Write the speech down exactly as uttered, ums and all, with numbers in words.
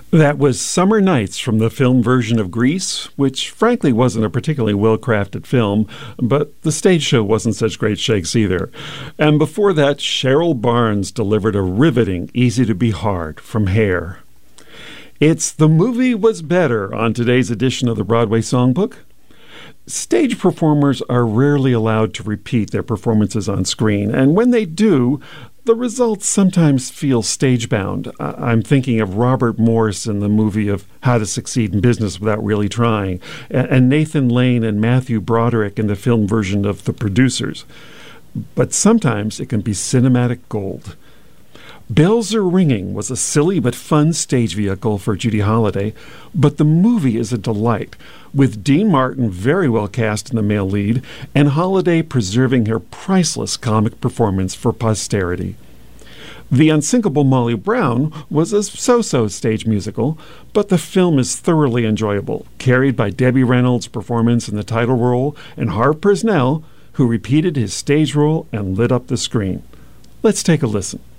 That was Summer Nights from the film version of Grease, which frankly wasn't a particularly well-crafted film, but the stage show wasn't such great shakes either. And before that, Cheryl Barnes delivered a riveting Easy to Be Hard from Hair. It's The Movie Was Better on today's edition of the Broadway Songbook. Stage performers are rarely allowed to repeat their performances on screen, and when they do, the results sometimes feel stage-bound. I'm thinking of Robert Morse in the movie of How to Succeed in Business Without Really Trying, and Nathan Lane and Matthew Broderick in the film version of The Producers. But sometimes it can be cinematic gold. Bells Are Ringing was a silly but fun stage vehicle for Judy Holliday, but the movie is a delight, with Dean Martin very well cast in the male lead and Holliday preserving her priceless comic performance for posterity. The Unsinkable Molly Brown was a so-so stage musical, but the film is thoroughly enjoyable, carried by Debbie Reynolds' performance in the title role and Harve Presnell, who repeated his stage role and lit up the screen. Let's take a listen.